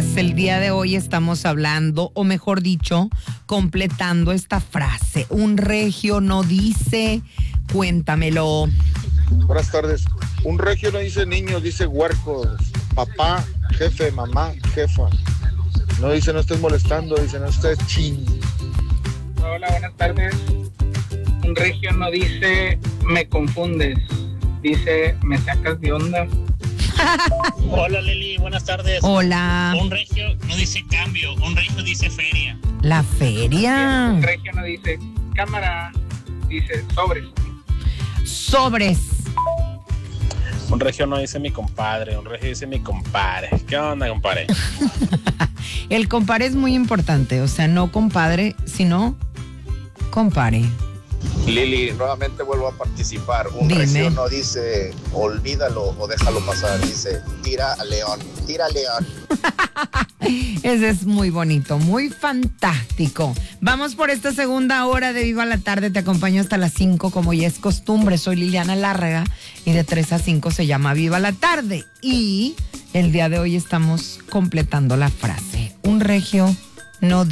es, el día de hoy estamos hablando, o mejor dicho, completando esta frase. Un regio no dice, cuéntamelo. Buenas tardes. Un regio no dice niños, dice huercos. Papá, jefe, mamá, jefa. No dice no estés molestando, dice no estés ching. Hola, buenas tardes. Un regio no dice me confundes, dice me sacas de onda. Hola Leli, buenas tardes. Hola. Un regio no dice cambio, un regio dice feria. La feria. Un regio no dice cámara, dice sobres. Sobres. Un regio no dice mi compadre, un regio dice mi compadre. ¿Qué onda, compadre? El compadre es muy importante, o sea, no compadre, sino compare. Lili, nuevamente vuelvo a participar. Un Dime. regio no dice olvídalo o déjalo pasar, dice tira a león, tira a león. Ese es muy bonito, muy fantástico. Vamos por esta segunda hora de Viva la Tarde. Te acompaño hasta las 5 como ya es costumbre. Soy Liliana Lárraga y de 3 a 5 se llama Viva la Tarde. Y el día de hoy estamos completando la frase. Un regio no